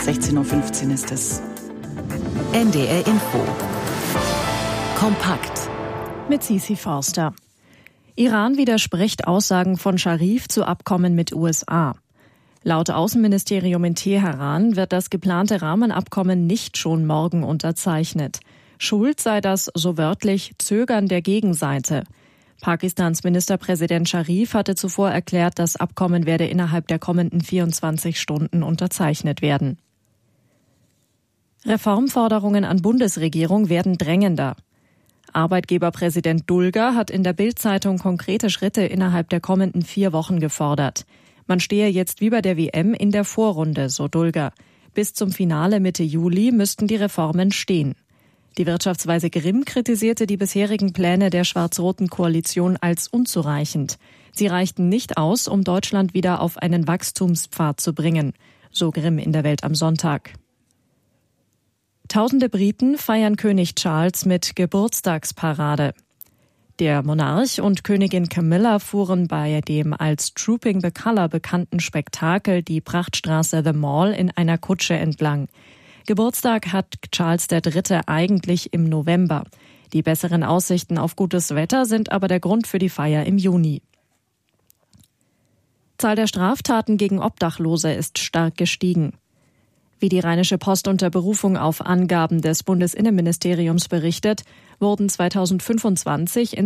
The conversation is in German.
16.15 Uhr ist es. NDR Info. Kompakt. Mit Sisi Forster. Iran widerspricht Aussagen von Scharif zu Abkommen mit USA. Laut Außenministerium in Teheran wird das geplante Rahmenabkommen nicht schon morgen unterzeichnet. Schuld sei das, so wörtlich, Zögern der Gegenseite. Pakistans Ministerpräsident Scharif hatte zuvor erklärt, das Abkommen werde innerhalb der kommenden 24 Stunden unterzeichnet werden. Reformforderungen an Bundesregierung werden drängender. Arbeitgeberpräsident Dulger hat in der Bild-Zeitung konkrete Schritte innerhalb der kommenden 4 Wochen gefordert. Man stehe jetzt wie bei der WM in der Vorrunde, so Dulger. Bis zum Finale Mitte Juli müssten die Reformen stehen. Die Wirtschaftsweise Grimm kritisierte die bisherigen Pläne der schwarz-roten Koalition als unzureichend. Sie reichten nicht aus, um Deutschland wieder auf einen Wachstumspfad zu bringen, so Grimm in der Welt am Sonntag. Tausende Briten feiern König Charles mit Geburtstagsparade. Der Monarch und Königin Camilla fuhren bei dem als Trooping the Colour bekannten Spektakel die Prachtstraße The Mall in einer Kutsche entlang. Geburtstag hat Charles III. Eigentlich im November. Die besseren Aussichten auf gutes Wetter sind aber der Grund für die Feier im Juni. Zahl der Straftaten gegen Obdachlose ist stark gestiegen. Wie die Rheinische Post unter Berufung auf Angaben des Bundesinnenministeriums berichtet, wurden 2025